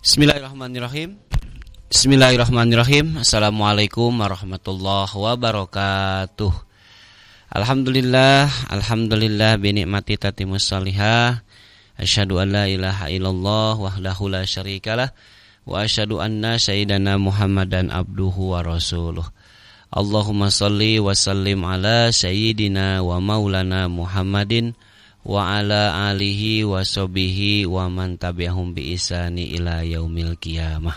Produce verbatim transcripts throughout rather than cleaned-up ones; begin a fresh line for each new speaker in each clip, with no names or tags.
Bismillahirrahmanirrahim. Bismillahirrahmanirrahim. Assalamualaikum warahmatullahi wabarakatuh. Alhamdulillah, alhamdulillah bi ni'mati tatimmus salihah. Asyhadu an la ilaha illallah wahdahu la syarikalah wa asyhadu anna sayyidana Muhammadan abduhu wa rasuluh. Allahumma shalli wa sallim ala sayyidina wa maulana Muhammadin wa ala alihi wa sahbihi wa man tabi'ahum bi ihsani ila yaumil qiyamah.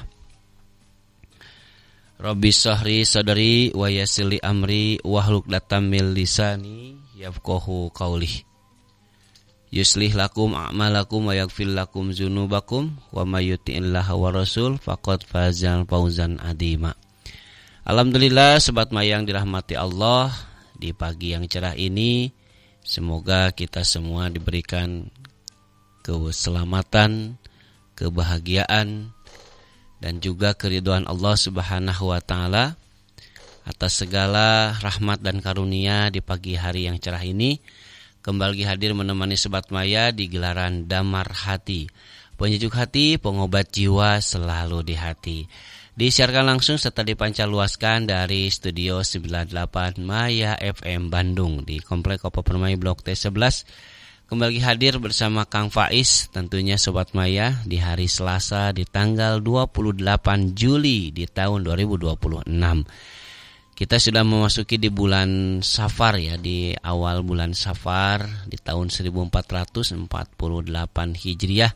Rabbi shrahli sadri wa yassir li amri wahlul 'uqdatam min lisani yafqahu qawli. Yuslih lakum a'malakum wa yaghfir lakum dzunubakum wa may yuti'illaha wa rasul faqad faza fawzan adzima. Alhamdulillah, sobat mayang dirahmati Allah, di pagi yang cerah ini semoga kita semua diberikan keselamatan, kebahagiaan, dan juga keridhaan Allah Subhanahu wa taala atas segala rahmat dan karunia di pagi hari yang cerah ini. Kembali hadir menemani sobat maya di gelaran Damar Hati, penyejuk hati, pengobat jiwa selalu di hati. Disiarkan langsung serta dipancarluaskan dari Studio sembilan puluh delapan Maya F M Bandung di Komplek Kopo Permai Blok T sebelas. Kembali hadir bersama Kang Faiz, tentunya Sobat Maya, di hari Selasa di tanggal dua puluh delapan Juli di tahun dua ribu dua puluh enam. Kita sudah memasuki di bulan Safar ya, di awal bulan Safar di tahun seribu empat ratus empat puluh delapan Hijriah.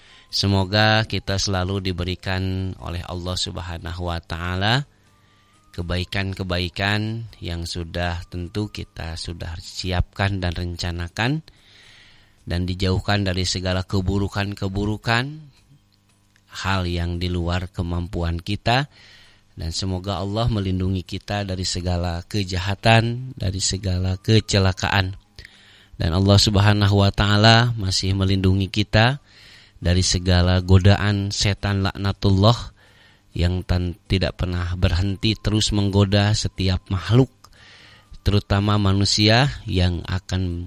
Semoga kita selalu diberikan oleh Allah Subhanahu wa taala kebaikan-kebaikan yang sudah tentu kita sudah siapkan dan rencanakan, dan dijauhkan dari segala keburukan-keburukan, hal yang di luar kemampuan kita, dan semoga Allah melindungi kita dari segala kejahatan, dari segala kecelakaan. Dan Allah Subhanahu wa taala masih melindungi kita dari segala godaan setan laknatullah yang tan- tidak pernah berhenti terus menggoda setiap makhluk, terutama manusia yang akan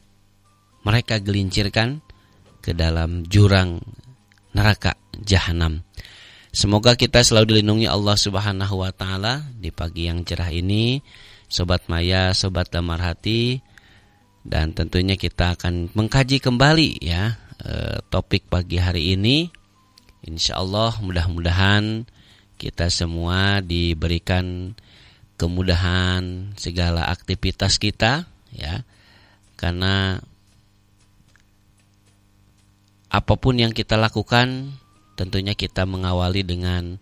mereka gelincirkan ke dalam jurang neraka jahanam. Semoga kita selalu dilindungi Allah Subhanahu wa taala di pagi yang cerah ini, sobat maya, sobat damar hati, dan tentunya kita akan mengkaji kembali ya topik pagi hari ini. Insyaallah mudah-mudahan kita semua diberikan kemudahan segala aktivitas kita ya, karena apapun yang kita lakukan tentunya kita mengawali dengan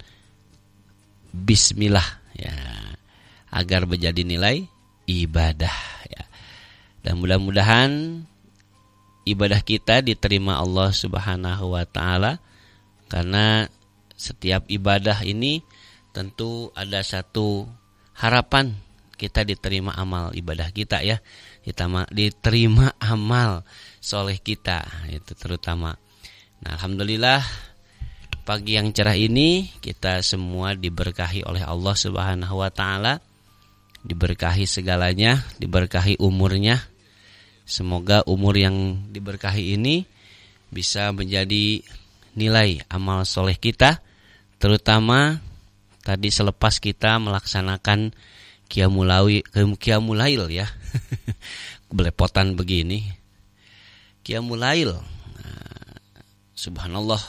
bismillah ya, agar menjadi nilai ibadah ya. Dan mudah-mudahan ibadah kita diterima Allah Subhanahu wa taala, karena setiap ibadah ini tentu ada satu harapan, kita diterima amal ibadah kita ya, diterima, diterima amal soleh kita itu terutama. Nah, alhamdulillah pagi yang cerah ini kita semua diberkahi oleh Allah Subhanahu wa taala, diberkahi segalanya, diberkahi umurnya. Semoga umur yang diberkahi ini bisa menjadi nilai amal soleh kita, terutama tadi selepas kita melaksanakan Qiyamul Lail ya. Belepotan begini. Qiyamul Lail. Nah, subhanallah.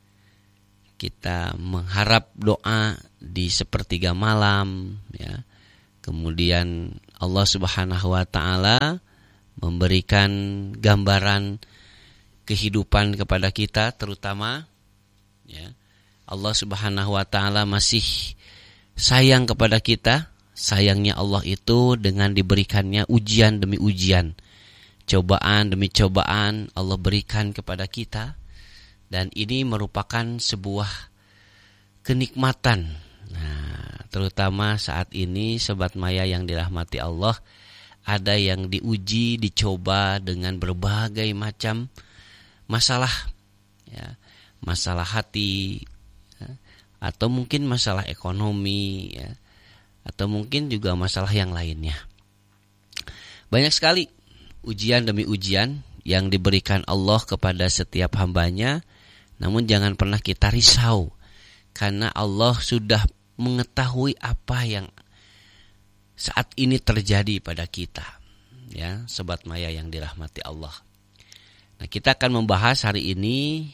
Kita mengharap doa di sepertiga malam ya. Kemudian Allah Subhanahu wa taala memberikan gambaran kehidupan kepada kita, terutama ya, Allah Subhanahu wa taala masih sayang kepada kita. Sayangnya Allah itu dengan diberikannya ujian demi ujian, cobaan demi cobaan Allah berikan kepada kita, dan ini merupakan sebuah kenikmatan. Nah, terutama saat ini sobat maya yang dirahmati Allah, ada yang diuji, dicoba dengan berbagai macam masalah ya, masalah hati ya, atau mungkin masalah ekonomi ya, atau mungkin juga masalah yang lainnya. Banyak sekali ujian demi ujian yang diberikan Allah kepada setiap hambanya. Namun jangan pernah kita risau, karena Allah sudah mengetahui apa yang saat ini terjadi pada kita. Ya, Sobat Maya yang dirahmati Allah. Nah, kita akan membahas hari ini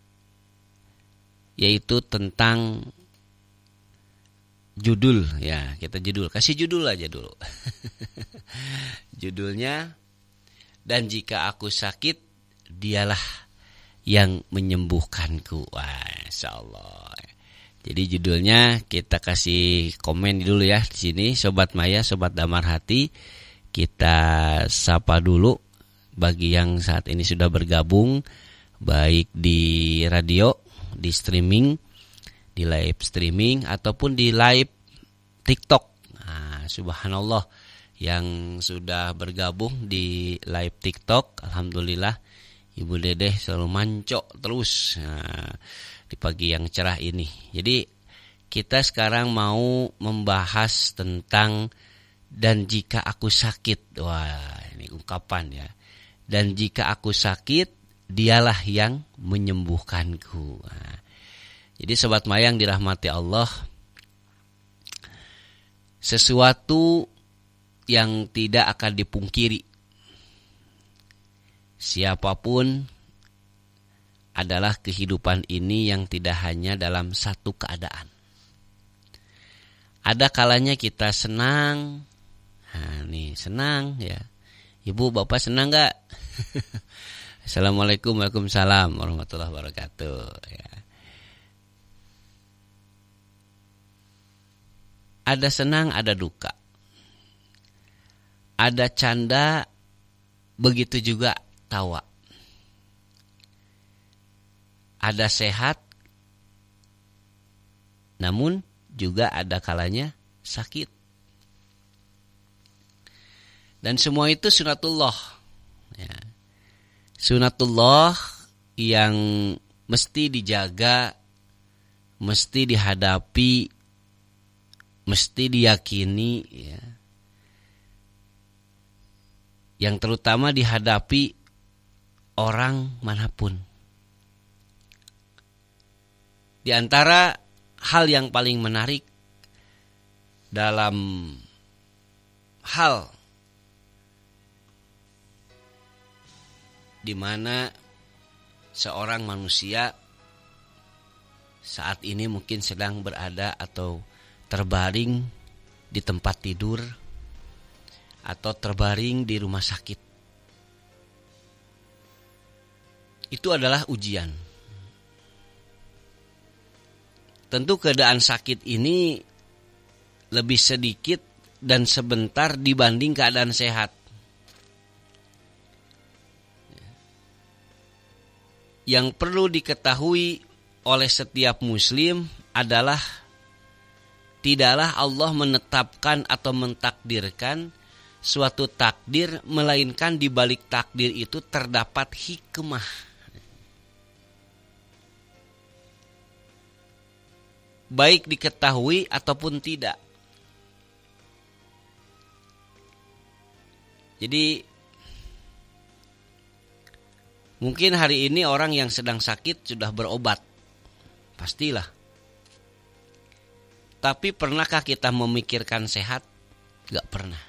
yaitu tentang judul, ya, kita judul, kasih judul aja dulu. Judulnya, dan jika aku sakit, dialah yang menyembuhkanku. Wah, insyaallah. Jadi judulnya kita kasih komen dulu ya di sini, Sobat Maya, Sobat Damar Hati. Kita sapa dulu bagi yang saat ini sudah bergabung, baik di radio, di streaming, di live streaming ataupun di live TikTok. Nah, subhanallah yang sudah bergabung di live TikTok, alhamdulillah Ibu Dedeh selalu mancok terus nah, di pagi yang cerah ini. Jadi kita sekarang mau membahas tentang dan jika aku sakit. Wah, ini ungkapan ya. Dan jika aku sakit, dialah yang menyembuhkanku. Nah, jadi Sobat Maya yang dirahmati Allah, sesuatu yang tidak akan dipungkiri, siapapun adalah kehidupan ini yang tidak hanya dalam satu keadaan. Ada kalanya kita senang, nah nih senang ya. Ibu bapak senang gak? Assalamualaikum Waalaikumsalam warahmatullahi wabarakatuh ya. Ada senang, ada duka. Ada canda, begitu juga tawa. Ada sehat, namun juga ada kalanya sakit. Dan semua itu sunatullah. Ya. Sunatullah yang mesti dijaga, mesti dihadapi, mesti diyakini, ya. Yang terutama dihadapi orang manapun. Di antara hal yang paling menarik dalam hal di mana seorang manusia saat ini mungkin sedang berada atau terbaring di tempat tidur atau terbaring di rumah sakit. Itu adalah ujian. Tentu keadaan sakit ini lebih sedikit dan sebentar dibanding keadaan sehat. Yang perlu diketahui oleh setiap muslim adalah tidaklah Allah menetapkan atau mentakdirkan suatu takdir, melainkan di balik takdir itu terdapat hikmah. Baik diketahui ataupun tidak. Jadi mungkin hari ini orang yang sedang sakit sudah berobat. Pastilah. Tapi pernahkah kita memikirkan sehat? Gak pernah.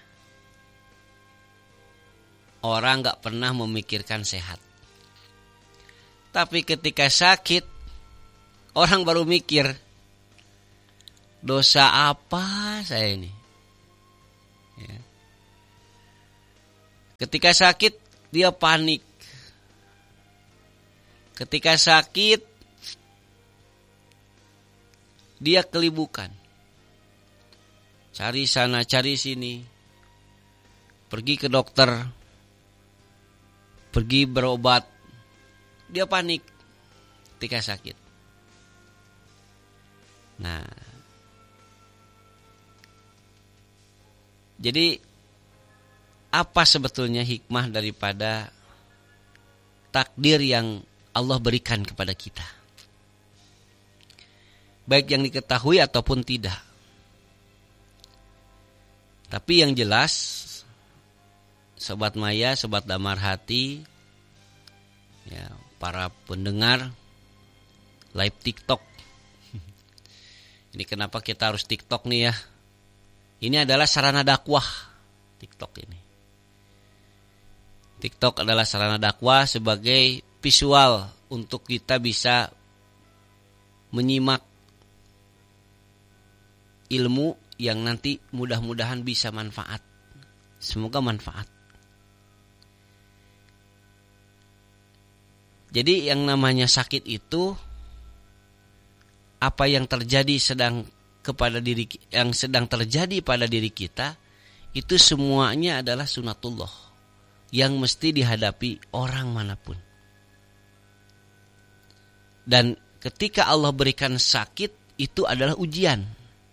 Orang gak pernah memikirkan sehat. Tapi ketika sakit, orang baru mikir, dosa apa saya ini? Ya. Ketika sakit, dia panik. Ketika sakit, dia kelibukan. Cari sana, cari sini. Pergi ke dokter. Pergi berobat. Dia panik ketika sakit. Nah, jadi apa sebetulnya hikmah daripada takdir yang Allah berikan kepada kita? Baik yang diketahui ataupun tidak. Tapi yang jelas, Sobat Maya, Sobat Damar Hati, ya, para pendengar live TikTok. Ini kenapa kita harus TikTok nih ya? Ini adalah sarana dakwah TikTok ini. TikTok adalah sarana dakwah sebagai visual untuk kita bisa menyimak ilmu yang nanti mudah-mudahan bisa manfaat. Semoga manfaat. Jadi yang namanya sakit itu apa yang terjadi sedang kepada diri yang sedang terjadi pada diri kita itu semuanya adalah sunatullah yang mesti dihadapi orang manapun. Dan ketika Allah berikan sakit itu adalah ujian.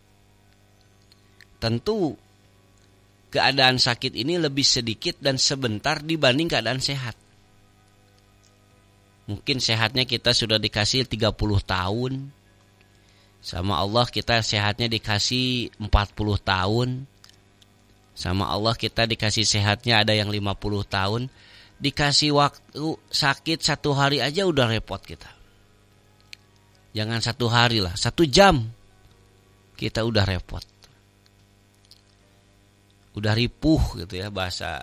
Tentu keadaan sakit ini lebih sedikit dan sebentar dibanding keadaan sehat. Mungkin sehatnya kita sudah dikasih tiga puluh tahun. Sama Allah kita sehatnya dikasih empat puluh tahun. Sama Allah kita dikasih sehatnya ada yang lima puluh tahun. Dikasih waktu sakit satu hari aja udah repot kita. Jangan satu hari lah, satu jam kita udah repot. Udah ripuh gitu ya bahasa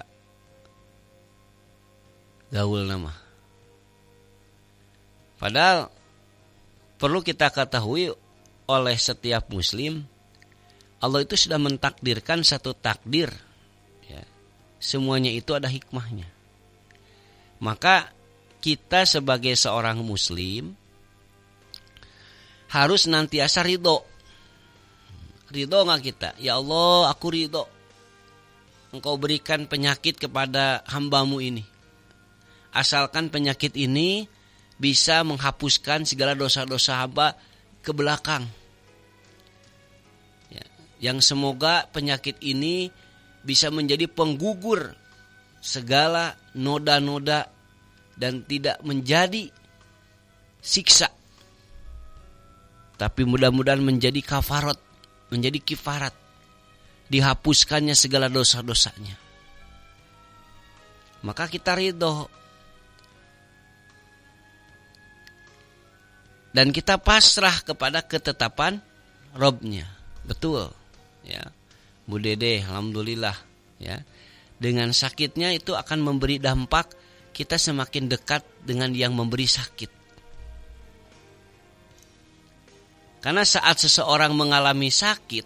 gaul nama. Padahal perlu kita ketahui oleh setiap muslim, Allah itu sudah mentakdirkan satu takdir ya. Semuanya itu ada hikmahnya. Maka kita sebagai seorang muslim harus nantiasa ridho. Ridho gak kita? Ya Allah, aku ridho Engkau berikan penyakit kepada hambamu ini. Asalkan penyakit ini bisa menghapuskan segala dosa-dosa hamba ke belakang. Ya, yang semoga penyakit ini bisa menjadi penggugur segala noda-noda dan tidak menjadi siksa. Tapi mudah-mudahan menjadi kafarat, menjadi kifarat. Dihapuskannya segala dosa-dosanya. Maka kita ridho. Dan kita pasrah kepada ketetapan Robnya. Betul. Ya. Bu Dede, alhamdulillah. Ya. Dengan sakitnya itu akan memberi dampak kita semakin dekat dengan yang memberi sakit. Karena saat seseorang mengalami sakit,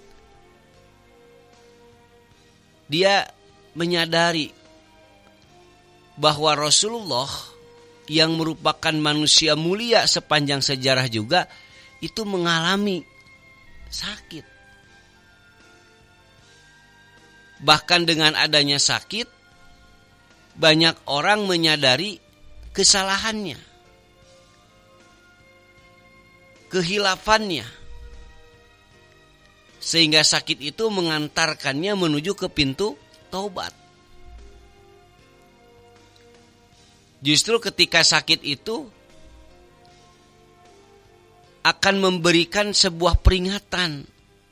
dia menyadari bahwa Rasulullah yang merupakan manusia mulia sepanjang sejarah juga itu mengalami sakit. Bahkan dengan adanya sakit, banyak orang menyadari kesalahannya, kehilafannya, sehingga sakit itu mengantarkannya menuju ke pintu taubat. Justru ketika sakit itu akan memberikan sebuah peringatan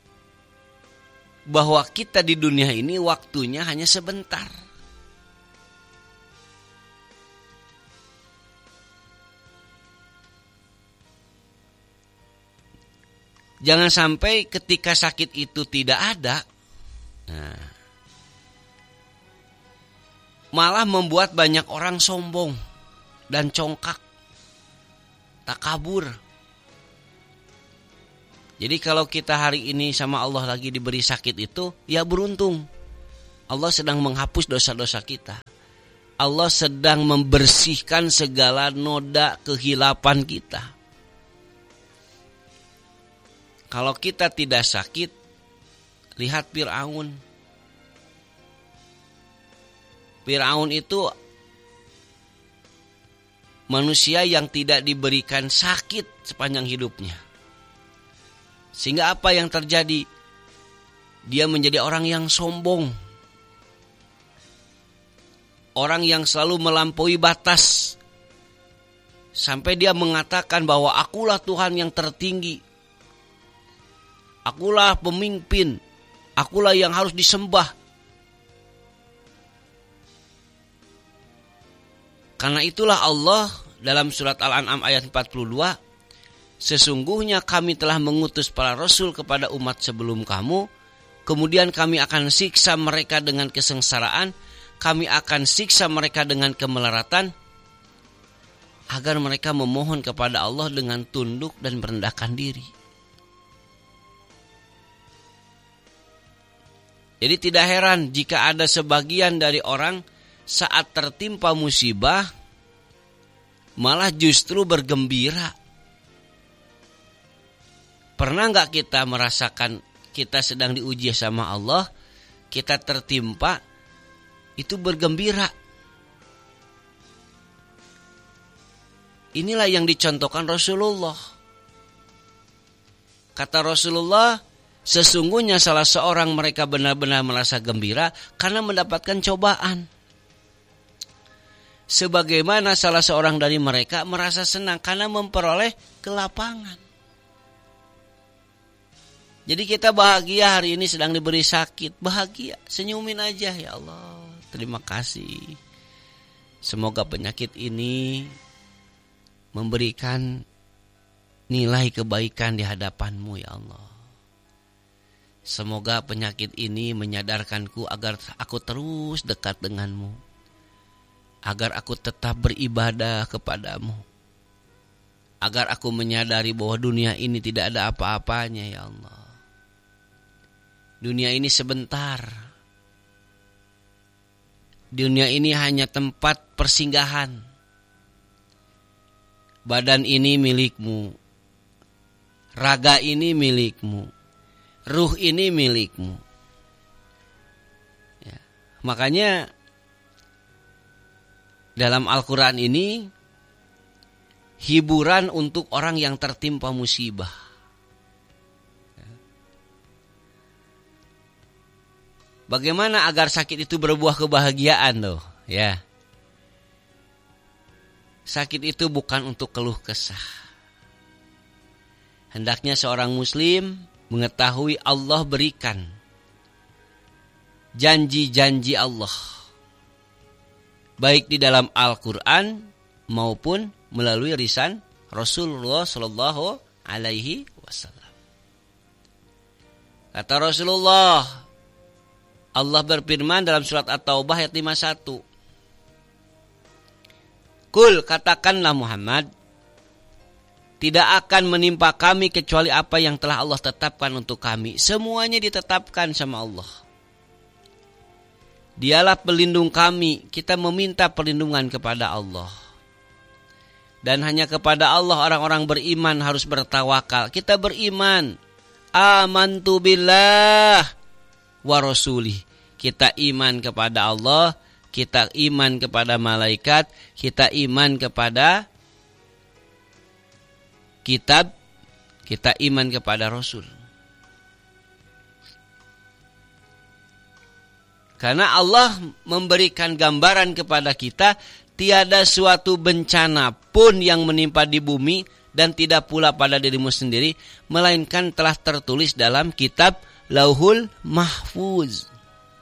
bahwa kita di dunia ini waktunya hanya sebentar. Jangan sampai ketika sakit itu tidak ada, nah, malah membuat banyak orang sombong dan congkak, takabur. Jadi kalau kita hari ini sama Allah lagi diberi sakit itu, ya beruntung. Allah sedang menghapus dosa-dosa kita. Allah sedang membersihkan segala noda kehilapan kita. Kalau kita tidak sakit, lihat Fir'aun. Fir'aun itu manusia yang tidak diberikan sakit sepanjang hidupnya. Sehingga apa yang terjadi? Dia menjadi orang yang sombong. Orang yang selalu melampaui batas. Sampai dia mengatakan bahwa akulah Tuhan yang tertinggi. Akulah pemimpin. Akulah yang harus disembah. Karena itulah Allah dalam surat Al-An'am ayat empat puluh dua sesungguhnya kami telah mengutus para rasul kepada umat sebelum kamu, kemudian kami akan siksa mereka dengan kesengsaraan, kami akan siksa mereka dengan kemelaratan, agar mereka memohon kepada Allah dengan tunduk dan merendahkan diri. Jadi tidak heran jika ada sebagian dari orang saat tertimpa musibah malah justru bergembira. Pernah nggak kita merasakan kita sedang diuji sama Allah, kita tertimpa, itu bergembira. Inilah yang dicontohkan Rasulullah. Kata Rasulullah, sesungguhnya salah seorang mereka benar-benar merasa gembira karena mendapatkan cobaan. Sebagaimana salah seorang dari mereka merasa senang karena memperoleh kelapangan. Jadi kita bahagia hari ini sedang diberi sakit. Bahagia, senyumin aja, ya Allah. Terima kasih. Semoga penyakit ini memberikan nilai kebaikan di hadapan-Mu, ya Allah. Semoga penyakit ini menyadarkanku agar aku terus dekat dengan-Mu. Agar aku tetap beribadah kepada-Mu. Agar aku menyadari bahwa dunia ini tidak ada apa-apanya, ya Allah. Dunia ini sebentar. Dunia ini hanya tempat persinggahan. Badan ini milik-Mu. Raga ini milik-Mu. Ruh ini milik-Mu. Ya. Makanya dalam Al-Quran ini hiburan untuk orang yang tertimpa musibah. Ya. Bagaimana agar sakit itu berbuah kebahagiaan loh, ya. Sakit itu bukan untuk keluh kesah. Hendaknya seorang muslim mengetahui Allah berikan janji-janji Allah. Baik di dalam Al-Quran maupun melalui lisan Rasulullah Sallallahu Alaihi Wasallam. Kata Rasulullah, Allah berfirman dalam surat At-Taubah ayat lima puluh satu. Kul, katakanlah Muhammad, tidak akan menimpa kami kecuali apa yang telah Allah tetapkan untuk kami. Semuanya ditetapkan sama Allah. Dialah pelindung kami, kita meminta perlindungan kepada Allah. Dan hanya kepada Allah orang-orang beriman harus bertawakal. Kita beriman, amantu billah wa rasulih. Kita iman kepada Allah, kita iman kepada malaikat, kita iman kepada kitab, kita iman kepada Rasul. Karena Allah memberikan gambaran kepada kita, tiada suatu bencana pun yang menimpa di bumi dan tidak pula pada dirimu sendiri, melainkan telah tertulis dalam kitab Lauhul Mahfuz.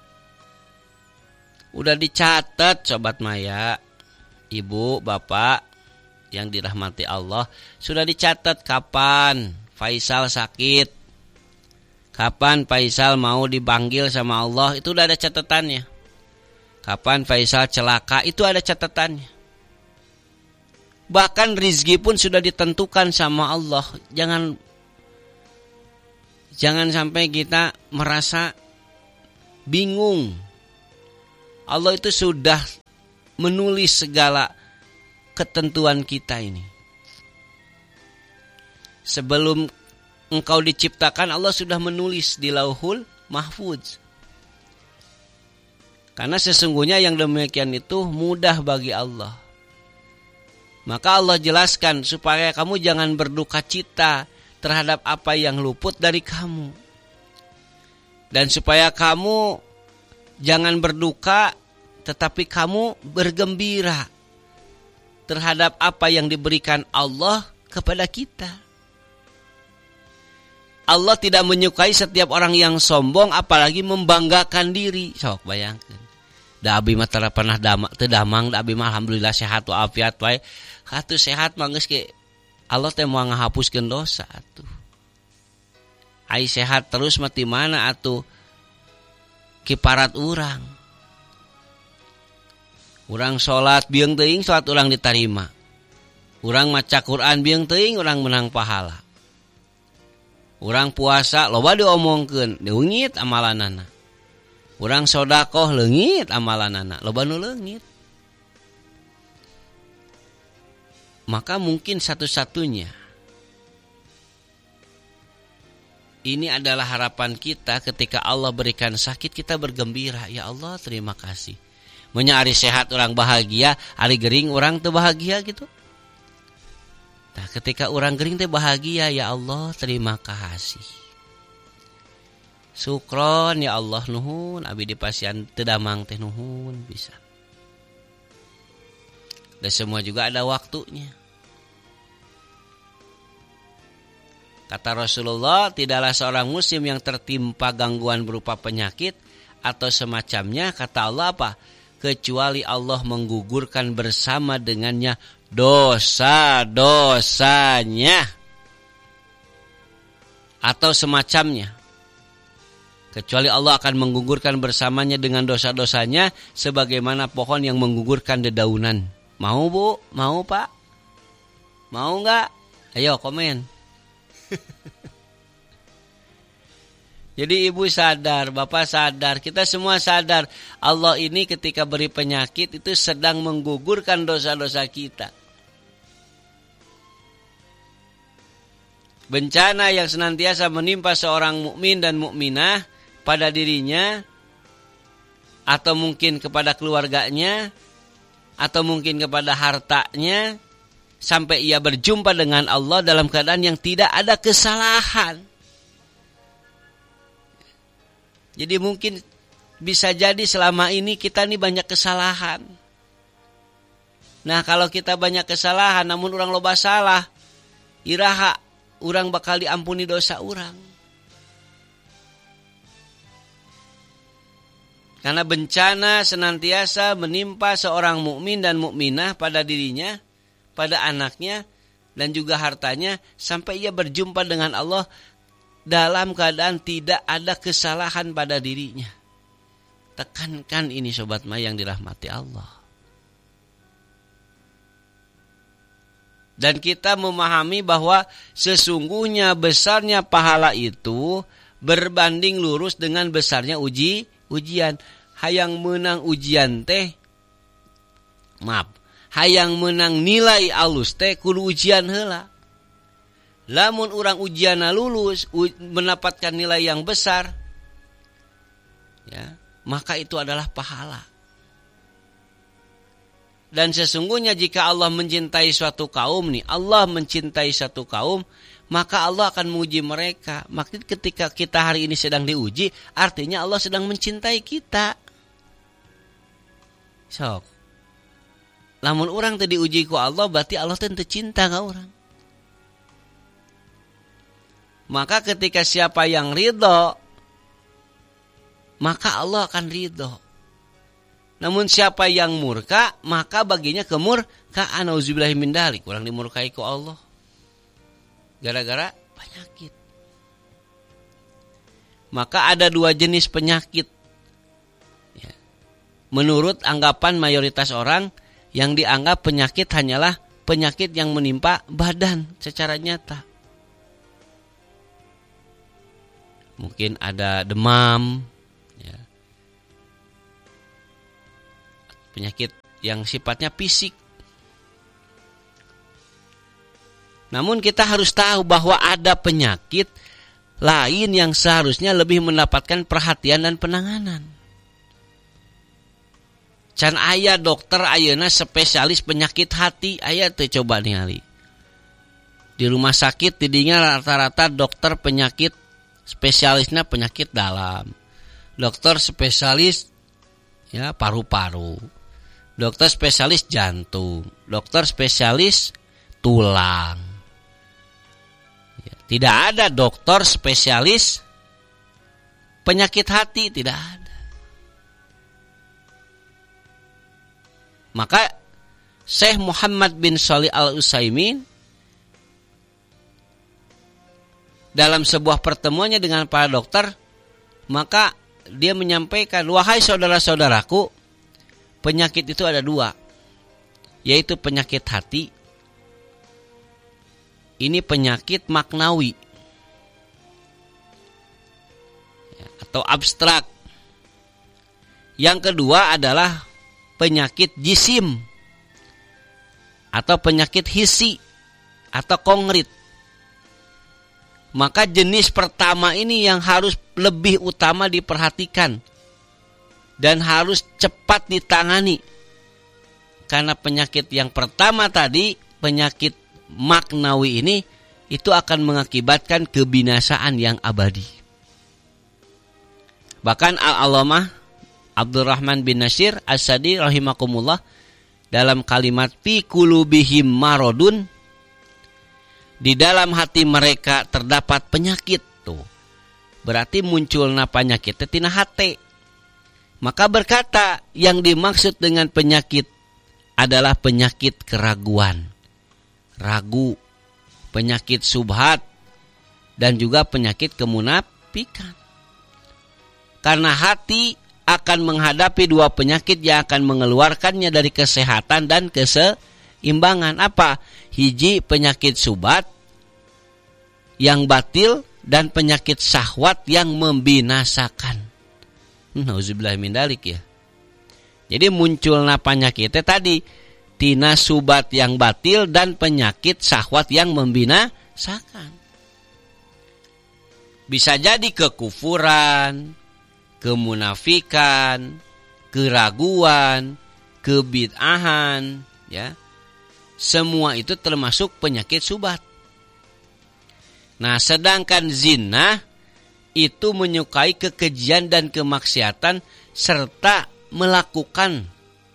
Udah dicatat Sobat Maya, Ibu, Bapak yang dirahmati Allah, sudah dicatat kapan Faisal sakit, kapan Faisal mau dipanggil sama Allah, itu udah ada catatannya. Kapan Faisal celaka, itu ada catatannya. Bahkan rizki pun sudah ditentukan sama Allah. Jangan jangan sampai kita merasa bingung. Allah itu sudah menulis segala ketentuan kita ini. Sebelum engkau diciptakan, Allah sudah menulis di Lauhul Mahfuz. Karena sesungguhnya yang demikian itu mudah bagi Allah. Maka Allah jelaskan supaya kamu jangan berduka cita terhadap apa yang luput dari kamu. Dan supaya kamu jangan berduka, tetapi kamu bergembira terhadap apa yang diberikan Allah kepada kita. Allah tidak menyukai setiap orang yang sombong, apalagi membanggakan diri. Sok bayangkan. Da abi mah tara pernah damang, teu damang, da abi mah alhamdulillah sehat walafiat wae. Katu sehat mah geus ge Allah teh mau ngahapuskeun dosa atuh. Ai sehat terus mati mana atuh kiparat urang. Urang salat bieung teuing salat urang ditarima. Urang maca Quran bieung teuing urang menang pahala. Urang puasa loba diomongkeun, leungit amalanana. Urang sedekah leungit amalanana, loba nu leungit. Maka mungkin satu-satunya ini adalah harapan kita ketika Allah berikan sakit kita bergembira. Ya Allah terima kasih. Munya ari sehat orang bahagia, ari gering orang teu bahagia gitu. Nah ketika orang gering teh bahagia, ya Allah terima kasih. Sukron ya Allah nuhun, abi dipasian teu damang teh nuhun bisa. Dan semua juga ada waktunya. Kata Rasulullah, tidaklah seorang muslim yang tertimpa gangguan berupa penyakit atau semacamnya, kata Allah apa? Kecuali Allah menggugurkan bersama dengannya dosa-dosanya. Atau semacamnya. Kecuali Allah akan menggugurkan bersamanya dengan dosa-dosanya sebagaimana pohon yang menggugurkan dedaunan. Mau Bu? Mau Pak? Mau enggak? Ayo komen. Jadi ibu sadar, bapak sadar, kita semua sadar Allah ini ketika beri penyakit itu sedang menggugurkan dosa-dosa kita. Bencana yang senantiasa menimpa seorang mukmin dan mukminah pada dirinya atau mungkin kepada keluarganya atau mungkin kepada hartanya sampai ia berjumpa dengan Allah dalam keadaan yang tidak ada kesalahan. Jadi mungkin bisa jadi selama ini kita ini banyak kesalahan. Nah kalau kita banyak kesalahan namun orang loba salah, iraha orang bakal diampuni dosa orang. Karena bencana senantiasa menimpa seorang mukmin dan mukminah pada dirinya, pada anaknya dan juga hartanya sampai ia berjumpa dengan Allah dalam keadaan tidak ada kesalahan pada dirinya. Tekankan ini sobat Mai yang dirahmati Allah. Dan kita memahami bahwa sesungguhnya besarnya pahala itu berbanding lurus dengan besarnya uji ujian. Hayang menang ujian teh, maaf, hayang menang nilai alus teh kudu ujian heula. Lamun orang ujianna lulus, u- mendapatkan nilai yang besar, ya, maka itu adalah pahala. Dan sesungguhnya jika Allah mencintai suatu kaum nih, Allah mencintai suatu kaum, maka Allah akan menguji mereka. Maka ketika kita hari ini sedang diuji, artinya Allah sedang mencintai kita. Sok. Lamun orang tadi diuji ku Allah, berarti Allah tentu cinta ka orang. Maka ketika siapa yang ridho, maka Allah akan ridho. Namun siapa yang murka, maka baginya kemurkaan. Auzubillahi min dzalik. Orang dimurkai ku Allah gara-gara penyakit. Maka ada dua jenis penyakit. Ya. Menurut anggapan mayoritas orang, yang dianggap penyakit hanyalah penyakit yang menimpa badan secara nyata. Mungkin ada demam, ya. Penyakit yang sifatnya fisik. Namun kita harus tahu bahwa ada penyakit lain yang seharusnya lebih mendapatkan perhatian dan penanganan. Can aya dokter ayeuna spesialis penyakit hati, aya teu coba ningali. Di rumah sakit tidinya rata-rata dokter penyakit spesialisnya penyakit dalam, dokter spesialis ya paru-paru, dokter spesialis jantung, dokter spesialis tulang. Ya, tidak ada dokter spesialis penyakit hati, tidak ada. Maka Syekh Muhammad bin Shalih Al Utsaimin dalam sebuah pertemuannya dengan para dokter, maka dia menyampaikan, wahai saudara-saudaraku, penyakit itu ada dua, yaitu penyakit hati. Ini penyakit maknawi atau abstrak. Yang kedua adalah penyakit jisim atau penyakit hisi atau konkret. Maka jenis pertama ini yang harus lebih utama diperhatikan dan harus cepat ditangani. Karena penyakit yang pertama tadi, penyakit maknawi ini, itu akan mengakibatkan kebinasaan yang abadi. Bahkan Al-Allamah Abdurrahman bin Nasir As-Sa'di rahimakumullah dalam kalimat fi qulubihim maradun, di dalam hati mereka terdapat penyakit tuh. Berarti munculna penyakit tina hati. Maka berkata yang dimaksud dengan penyakit adalah penyakit keraguan, ragu, penyakit subhat, dan juga penyakit kemunafikan. Karena hati akan menghadapi dua penyakit yang akan mengeluarkannya dari kesehatan dan keseimbangan. Apa? Hiji, penyakit subhat yang batil, dan penyakit syahwat yang membinasakan. Nauzubillah min dzalik ya. Jadi munculna penyakitnya tadi tina subhat yang batil dan penyakit syahwat yang membinasakan. Bisa jadi kekufuran, kemunafikan, keraguan, kebid'ahan, ya. Semua itu termasuk penyakit subhat. Nah, sedangkan zina itu menyukai kekejian dan kemaksiatan serta melakukan,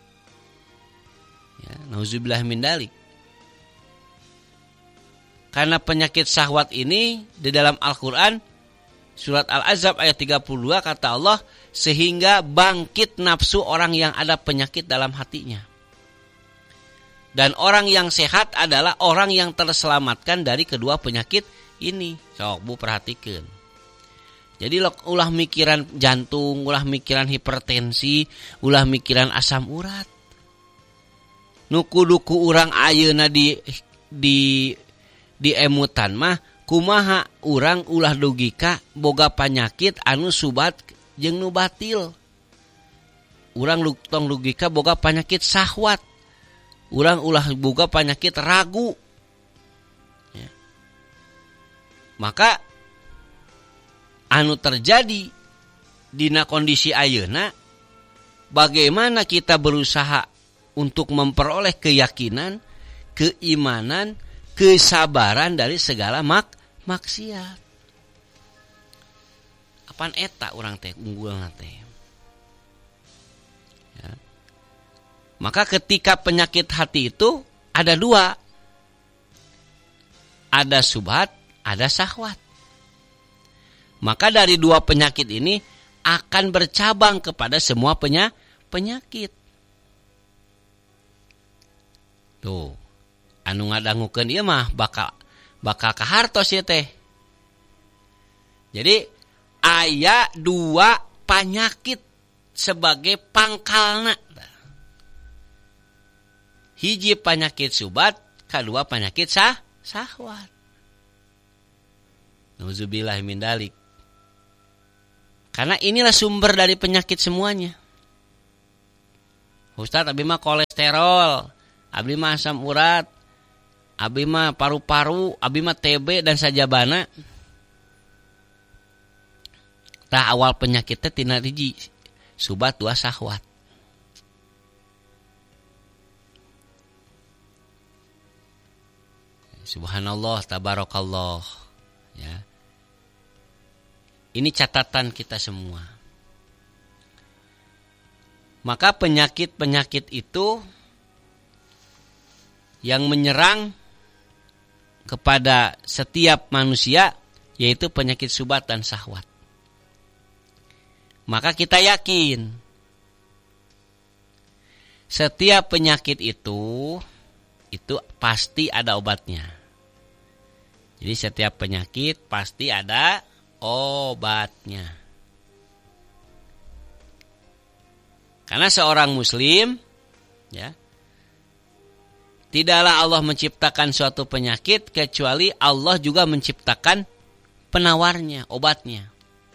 ya, nauzubillah min dzalik. Karena penyakit syahwat ini di dalam Al-Qur'an surat Al-Ahzab ayat tiga puluh dua kata Allah, sehingga bangkit nafsu orang yang ada penyakit dalam hatinya. Dan orang yang sehat adalah orang yang terselamatkan dari kedua penyakit ini. Sok Bu perhatikan. Jadi ulah mikiran jantung, ulah mikiran hipertensi, ulah mikiran asam urat. Nuku-duku urang ayeuna di di di emutan mah kumaha urang ulah dugika boga panyakit anu subhat jeung nu batil. Urang tong dugika boga panyakit syahwat. Urang ulah boga panyakit ragu. Ya. Maka anu terjadi dina kondisi ayeuna, bagaimana kita berusaha untuk memperoleh keyakinan, keimanan, kesabaran dari segala mak maksiat. Apaan eta urang teh unggulna teh. Ya. Maka ketika penyakit hati itu ada dua. Ada subhat, ada syahwat. Maka dari dua penyakit ini akan bercabang kepada semua penya, penyakit. Tuh, anu ngadangukeun ieu mah bakal bakal kahartos ya teh. Jadi aya dua penyakit sebagai pangkalna. Hiji penyakit subhat, kedua penyakit sah, syahwat. Nauzubillah min dzalik. Karena inilah sumber dari penyakit semuanya. Ustaz, abi mah kolesterol, abi mah asam urat, abi mah paru-paru, abi mah T B dan sajabana. Tah awal penyakitnya tina hiji, subhat dua syahwat. Subhanallah, tabarakallah. Ya. Ini catatan kita semua. Maka penyakit-penyakit itu yang menyerang kepada setiap manusia yaitu penyakit subhat dan syahwat. Maka kita yakin setiap penyakit itu itu pasti ada obatnya. Jadi setiap penyakit pasti ada obatnya. Karena seorang muslim, ya, tidaklah Allah menciptakan suatu penyakit kecuali Allah juga menciptakan penawarnya, obatnya.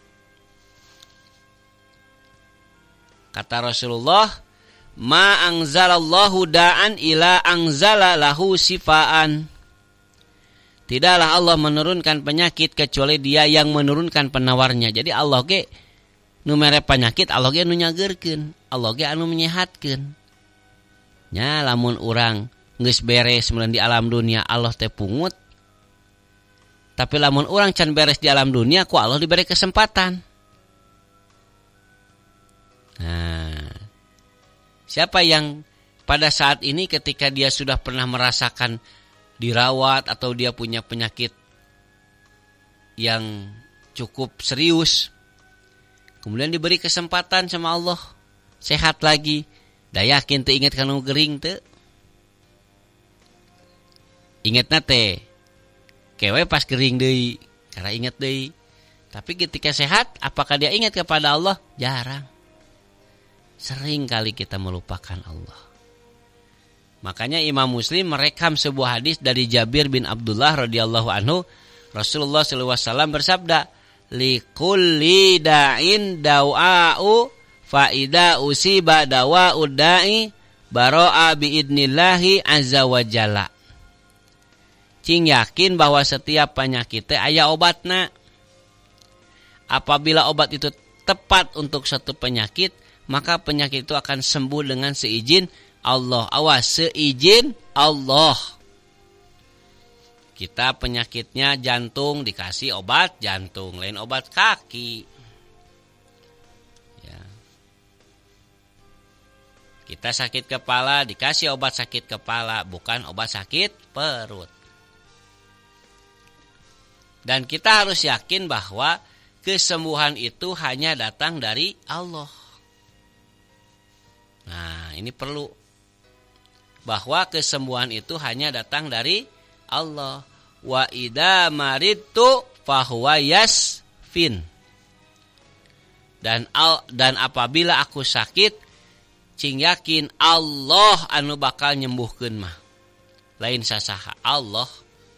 Kata Rasulullah, ma anzalallahu da'an ila anzala lahu sifaan. Tidaklah Allah menurunkan penyakit kecuali Dia yang menurunkan penawarnya. Jadi Allah ge nu mere penyakit, Allah ge nu nyageurkeun, Allah ge anu menyehatkeun. Nya lamun urang geus beres meureun di alam dunia, Allah teh pungut. Tapi lamun urang can beres di alam dunia, ku Allah diberi kesempatan. Nah, siapa yang pada saat ini ketika dia sudah pernah merasakan dirawat atau dia punya penyakit yang cukup serius, kemudian diberi kesempatan sama Allah sehat lagi, da yakin teu inget kanu gering teu? Ingetna teh kewe pas gering deui, karena inget deui. Tapi ketika sehat, apakah dia ingat kepada Allah? Jarang. Sering kali kita melupakan Allah. Makanya Imam Muslim merekam sebuah hadis dari Jabir bin Abdullah radhiyallahu anhu. Rasulullah shallallahu alaihi wasallam bersabda, likulli da'in dawa'u fa'ida usiba dawa'u da'i baro'a biidnillahi azza wa jalla. Cing yakin bahwa setiap penyakit teh aya obatna. Apabila obat itu tepat untuk satu penyakit, maka penyakit itu akan sembuh dengan seizin Allah. Awas, seizin Allah. Kita penyakitnya jantung, dikasih obat jantung, lain obat kaki. Ya. Kita sakit kepala, dikasih obat sakit kepala, bukan obat sakit perut. Dan kita harus yakin bahwa kesembuhan itu hanya datang dari Allah. Nah, ini perlu. Bahwa kesembuhan itu hanya datang dari Allah. Wa idza maridtu fahuwa yasfin. Dan dan apabila aku sakit, cing yakin Allah anu bakal nyembuhkeun mah. Lain sasaha, Allah.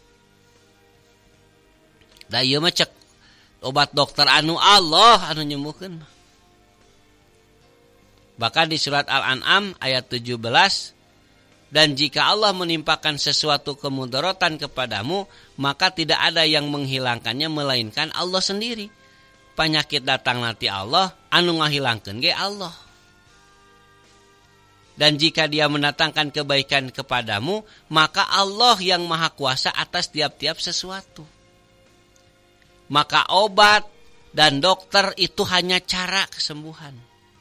Da ieu mah cek obat dokter anu Allah anu nyembuhkeun. Bahkan di surat Al-An'am ayat tujuh belas, dan jika Allah menimpakan sesuatu kemudaratan kepadamu, maka tidak ada yang menghilangkannya melainkan Allah sendiri. Penyakit datang nanti Allah, anu ngahilangkeun ge Allah. Dan jika Dia mendatangkan kebaikan kepadamu, maka Allah yang maha kuasa atas tiap-tiap sesuatu. Maka obat dan dokter itu hanya cara kesembuhan.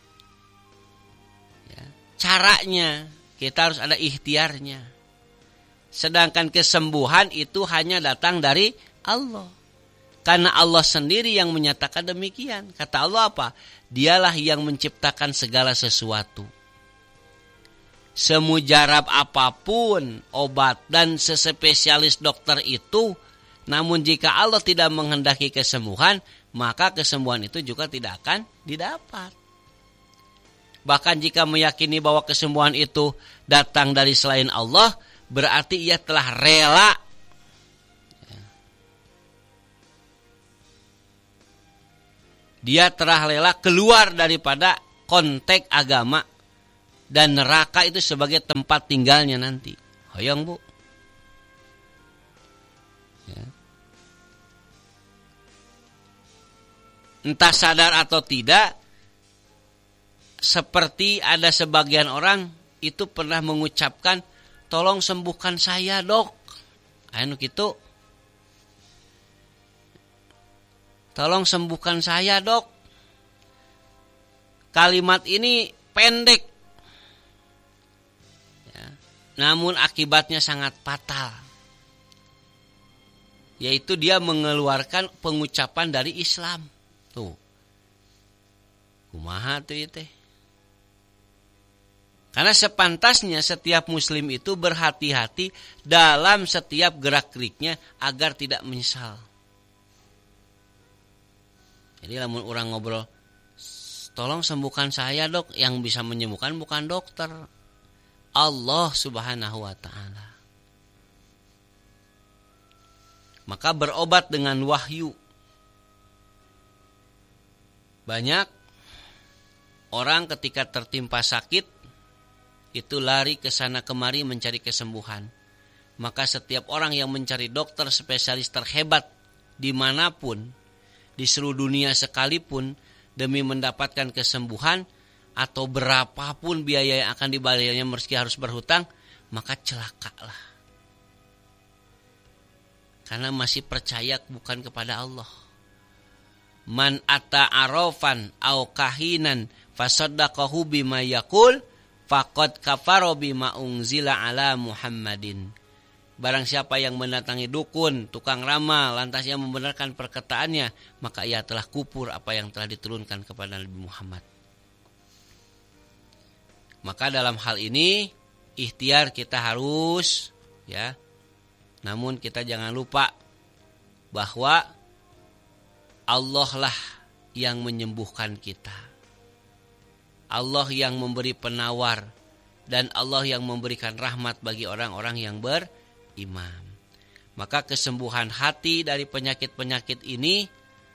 Ya, caranya. Kita harus ada ikhtiarnya. Sedangkan kesembuhan itu hanya datang dari Allah. Karena Allah sendiri yang menyatakan demikian. Kata Allah apa? Dialah yang menciptakan segala sesuatu. Semujarab apapun obat dan sespesialis dokter itu, namun jika Allah tidak menghendaki kesembuhan, maka kesembuhan itu juga tidak akan didapat. Bahkan jika meyakini bahwa kesembuhan itu datang dari selain Allah, berarti ia telah rela dia telah rela keluar daripada konteks agama dan neraka itu sebagai tempat tinggalnya nanti. Hoyong Bu. Ya. Entah sadar atau tidak, seperti ada sebagian orang itu pernah mengucapkan, tolong sembuhkan saya dok. Anu gitu. Tolong sembuhkan saya dok. Kalimat ini pendek. Ya, namun akibatnya sangat fatal. Yaitu dia mengeluarkan pengucapan dari Islam. Tuh. Kumaha tuh itu. Karena sepantasnya setiap muslim itu berhati-hati dalam setiap gerak-geriknya agar tidak menyesal. Jadi lamun orang ngobrol, tolong sembuhkan saya dok, yang bisa menyembuhkan bukan dokter, Allah subhanahu wa ta'ala. Maka berobat dengan wahyu. Banyak orang ketika tertimpa sakit itu lari ke sana kemari mencari kesembuhan. Maka setiap orang yang mencari dokter spesialis terhebat dimanapun, di seluruh dunia sekalipun, demi mendapatkan kesembuhan atau berapapun biaya yang akan dibayarnya meski harus berhutang, maka celakalah. Karena masih percaya bukan kepada Allah. Man ata arafan au kahinan fasaddaqahu bima yaqul faqad kafara bima unzila ala Muhammadin. Barang siapa yang mendatangi dukun, tukang ramal, lantas ia membenarkan perkataannya, maka ia telah kufur apa yang telah diturunkan kepada Nabi Muhammad. Maka dalam hal ini ikhtiar kita harus, ya. Namun kita jangan lupa bahwa Allah lah yang menyembuhkan kita. Allah yang memberi penawar dan Allah yang memberikan rahmat bagi orang-orang yang beriman. Maka kesembuhan hati dari penyakit-penyakit ini,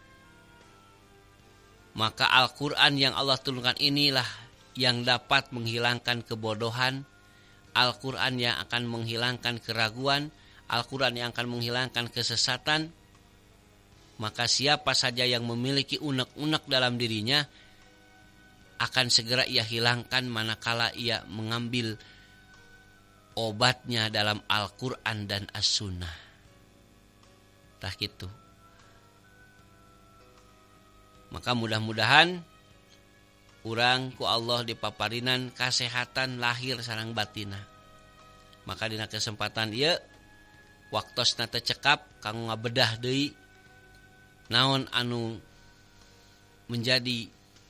maka Al-Quran yang Allah turunkan inilah yang dapat menghilangkan kebodohan, Al-Quran yang akan menghilangkan keraguan, Al-Quran yang akan menghilangkan kesesatan. Maka siapa saja yang memiliki unek-unek dalam dirinya akan segera ia hilangkan manakala ia mengambil obatnya dalam Al-Quran dan As-Sunnah. Tah gitu. Maka mudah-mudahan urang ku Allah dipaparinan kasehatan lahir sareng batina. Maka dina kesempatan ieu waktosna teu cekap kanggo ngabedah deui naon anu menjadi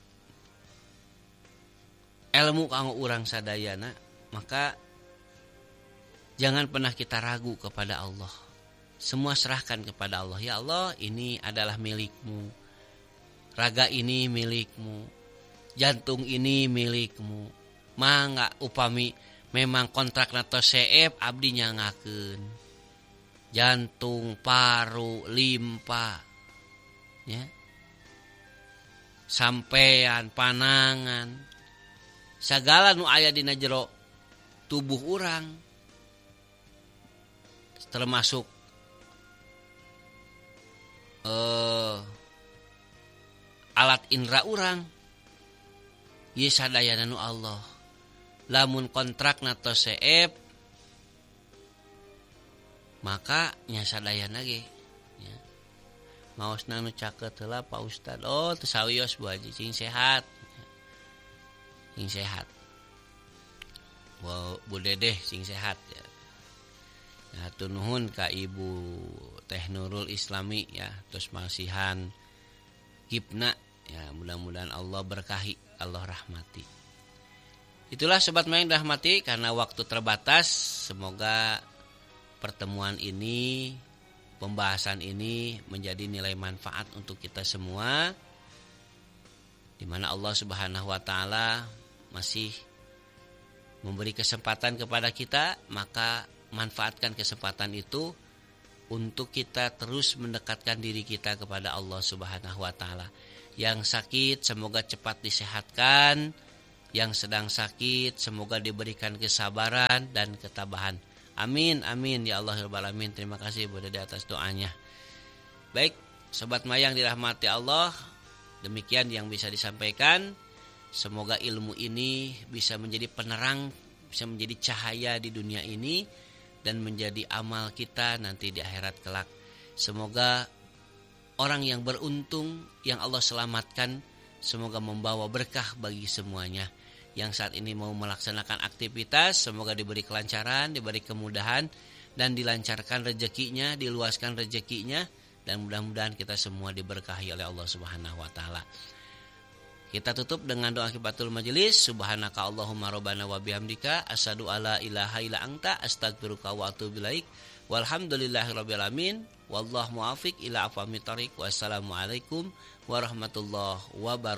ilmu kanggo urang sadayana, maka jangan pernah kita ragu kepada Allah. Semua serahkan kepada Allah. Ya Allah, ini adalah milikmu. Raga ini milikmu. Jantung ini milikmu. Mangga upami memang kontrak nato seep abdi nyangakeun. Jantung, paru, limpa, ya, sampean, panangan, sagala nu aya dina jero tubuh urang, termasuk eh, alat indera urang, ieu sadayana nu Allah. Lamun kontrak nato seep, maka nya sadayana ge ya. Maosna nu caket heula Pak Ustad. Oh, teu sawios Bu Haji, cing sehat. Cing sehat. Wow, Bu Dedeh cing sehat ya. Nah, hatur nuhun ka Ibu Teh Nurul Islami ya, terus masihan Gipna ya, mudah-mudahan Allah berkahi, Allah rahmati. Itulah sobat main rahmati, karena waktu terbatas, semoga pertemuan ini, pembahasan ini menjadi nilai manfaat untuk kita semua, di mana Allah Subhanahu wa taala masih memberi kesempatan kepada kita, maka manfaatkan kesempatan itu untuk kita terus mendekatkan diri kita kepada Allah Subhanahu wa taala. Yang sakit semoga cepat disehatkan, yang sedang sakit semoga diberikan kesabaran dan ketabahan. Amin, amin ya Allah rabbal alamin. Terima kasih Bu Dede atas doanya. Baik, sobat mayang dirahmati Allah, demikian yang bisa disampaikan. Semoga ilmu ini bisa menjadi penerang, bisa menjadi cahaya di dunia ini, dan menjadi amal kita nanti di akhirat kelak. Semoga orang yang beruntung, yang Allah selamatkan, semoga membawa berkah bagi semuanya. Yang saat ini mau melaksanakan aktivitas, semoga diberi kelancaran, diberi kemudahan, dan dilancarkan rezekinya, diluaskan rezekinya, dan mudah-mudahan kita semua diberkahi oleh Allah Subhanahu wa taala. Kita tutup dengan doa kifatul majelis. Subhanaka Allahumma rabbana wa bihamdika asyhadu alla ilaha illa anta astaghfiruka wa atubu ilaik. Walhamdulillahirabbil alamin. Wallahu muwaffiq ila aqwamit thoriq. Wassalamualaikum warahmatullahi wabarakatuh.